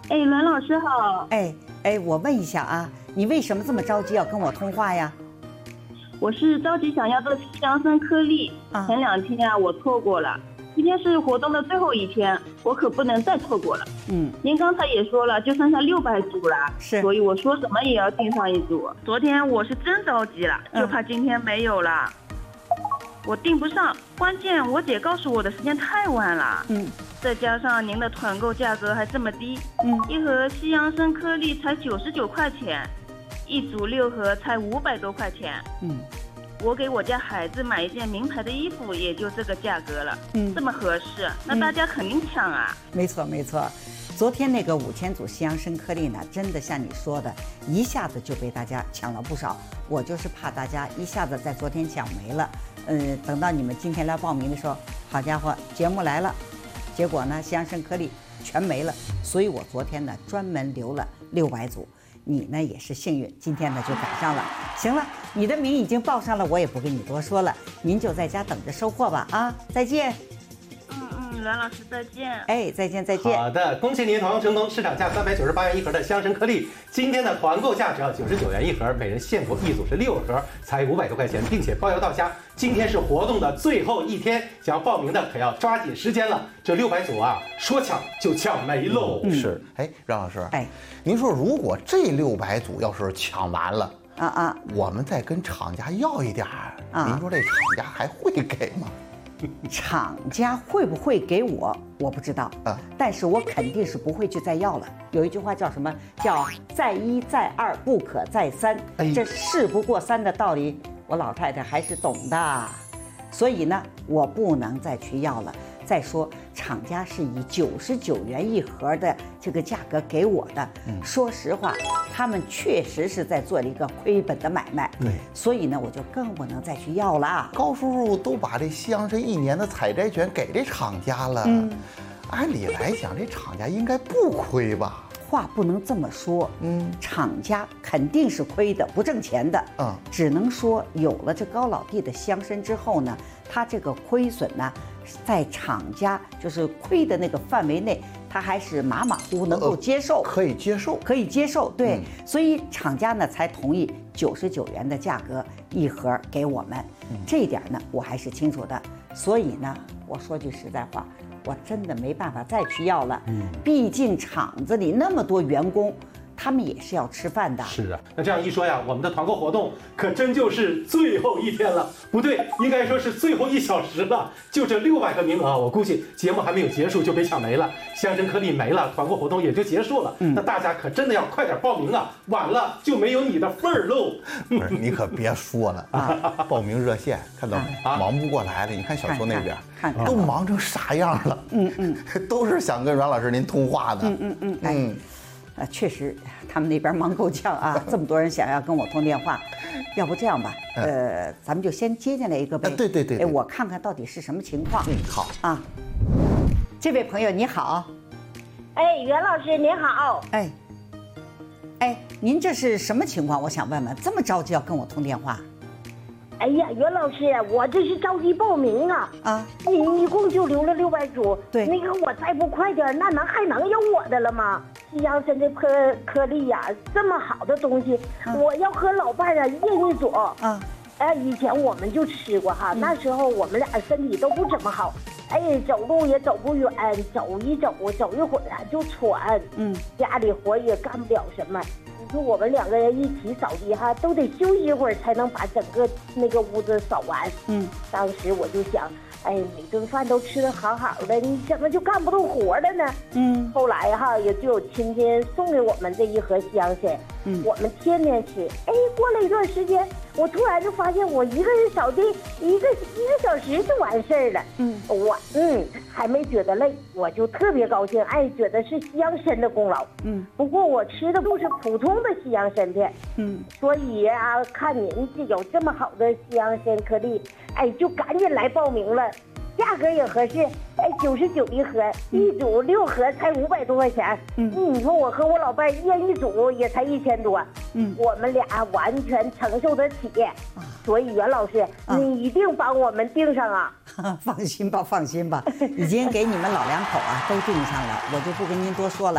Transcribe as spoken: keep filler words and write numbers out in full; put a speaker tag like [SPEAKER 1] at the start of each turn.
[SPEAKER 1] 哎，栾老师好。
[SPEAKER 2] 哎哎，我问一下啊，你为什么这么着急要跟我通话呀？
[SPEAKER 1] 我是着急想要这个西洋参颗粒，
[SPEAKER 2] 啊、
[SPEAKER 1] 前两天啊我错过了，今天是活动的最后一天，我可不能再错过了。
[SPEAKER 2] 嗯，
[SPEAKER 1] 您刚才也说了，就剩下六百组了，
[SPEAKER 2] 是，
[SPEAKER 1] 所以我说什么也要订上一组。昨天我是真着急了，就怕今天没有了，嗯、我订不上，关键我姐告诉我的时间太晚了。
[SPEAKER 2] 嗯。
[SPEAKER 1] 再加上您的团购价格还这么低，
[SPEAKER 2] 嗯，
[SPEAKER 1] 一盒西洋参颗粒才九十九块钱，一组六盒才五百多块钱。
[SPEAKER 2] 嗯，
[SPEAKER 1] 我给我家孩子买一件名牌的衣服，也就这个价格了。
[SPEAKER 2] 嗯，
[SPEAKER 1] 这么合适，那大家肯定抢啊。
[SPEAKER 2] 嗯、没错没错，昨天那个五千组西洋参颗粒呢，真的像你说的，一下子就被大家抢了不少。我就是怕大家一下子在昨天抢没了，嗯，等到你们今天来报名的时候，好家伙，节目来了。结果呢，西洋参颗粒全没了，所以我昨天呢专门留了六百组。你呢也是幸运，今天呢就赶上了。行了，你的名已经报上了，我也不跟你多说了，您就在家等着收货吧啊！再见。
[SPEAKER 1] 嗯嗯，栾老师再见。
[SPEAKER 2] 哎，再见再见。
[SPEAKER 3] 好的，恭喜您团购成功，市场价三百九十八元一盒的西洋参颗粒，今天的团购价只要九十九元一盒，每人限购一组是六盒，才五百多块钱，并且包邮到家。今天是活动的最后一天，想要报名的可要抓紧时间了。这六百组啊，说抢就抢没喽。
[SPEAKER 4] 嗯、是，哎，让老师，
[SPEAKER 2] 哎，
[SPEAKER 4] 您说如果这六百组要是抢完了
[SPEAKER 2] 啊啊，
[SPEAKER 4] 我们再跟厂家要一点儿，啊、您说这厂家还会给吗？
[SPEAKER 2] 厂家会不会给我，我不知道啊，但是我肯定是不会去再要了。有一句话叫什么？叫再一再二不可再三。哎、这事不过三的道理，我老太太还是懂的。所以呢，我不能再去要了。再说，厂家是以九十九元一盒的这个价格给我的。嗯、说实话，他们确实是在做了一个亏本的买卖。
[SPEAKER 4] 对，
[SPEAKER 2] 所以呢，我就更不能再去要了。
[SPEAKER 4] 高叔叔都把这西洋参一年的采摘权给这厂家了，嗯，按理来讲，这厂家应该不亏吧？
[SPEAKER 2] 话不能这么说，嗯，厂家肯定是亏的，不挣钱的，嗯，只能说有了这高老弟的西洋参之后呢，他这个亏损呢，在厂家就是亏的那个范围内，他还是马马虎虎能够接受，
[SPEAKER 4] 呃、可以接受，
[SPEAKER 2] 可以接受，对，嗯、所以厂家呢才同意九十九元的价格一盒给我们，嗯、这一点呢我还是清楚的，所以呢，我说句实在话。我真的没办法再去要了，嗯，毕竟厂子里那么多员工，他们也是要吃饭的。
[SPEAKER 3] 是啊，那这样一说呀，我们的团购活动可真就是最后一天了，不对，应该说是最后一小时了。就这六百个名额，我估计节目还没有结束就被抢没了，西洋参颗粒没了，团购活动也就结束了。嗯，那大家可真的要快点报名啊，晚了就没有你的份儿喽。
[SPEAKER 4] 不是，你可别说了啊，报名热线看到没？啊、忙不过来了，你看小秋那边。
[SPEAKER 2] 看看
[SPEAKER 4] 都忙成啥样了？嗯嗯，都是想跟阮老师您通话的。
[SPEAKER 2] 嗯嗯嗯嗯，呃，确实，他们那边忙够呛啊，这么多人想要跟我通电话，要不这样吧，呃，咱们就先接进来一个呗。
[SPEAKER 4] 对对对，
[SPEAKER 2] 哎，我看看到底是什么情况。
[SPEAKER 4] 嗯，好
[SPEAKER 2] 啊，这位朋友你好。
[SPEAKER 5] 哎，袁老师您好。
[SPEAKER 2] 哎，哎，您这是什么情况？我想问问，这么着急要跟我通电话？
[SPEAKER 5] 哎呀，袁老师，我这是着急报名啊！啊，你一共就留了六百组，
[SPEAKER 2] 对，
[SPEAKER 5] 那个我再不快点，那能还能有我的了吗？西洋参这颗颗粒呀，这么好的东西，啊、我要和老伴儿啊验一组啊。哎，以前我们就吃过哈，嗯、那时候我们俩身体都不怎么好，哎，走路也走不远，走一走走一会儿啊就喘，嗯，家里活也干不了什么。说我们两个人一起扫地哈，都得休息一会儿才能把整个那个屋子扫完。嗯，当时我就想，哎，每顿饭都吃得好好的，你怎么就干不动活了呢？嗯，后来哈也就有亲戚送给我们这一盒西洋参，嗯，我们天天吃。哎，过了一段时间，我突然就发现我一个人扫地一个一个小时就完事儿了。嗯，我嗯还没觉得累，我就特别高兴，哎，觉得是西洋参的功劳。嗯，不过我吃的不是普通的西洋参片，嗯，所以啊，看您这有这么好的西洋参颗粒，哎，就赶紧来报名了。价格也合适，哎，九十九一盒，一组六盒才五百多块钱。嗯，你说我和我老伴验一组也才一千多，嗯，我们俩完全承受得起。所以袁老师，啊、你一定帮我们订上啊！
[SPEAKER 2] 放心吧，放心吧，已经给你们老两口啊都订上了，我就不跟您多说了。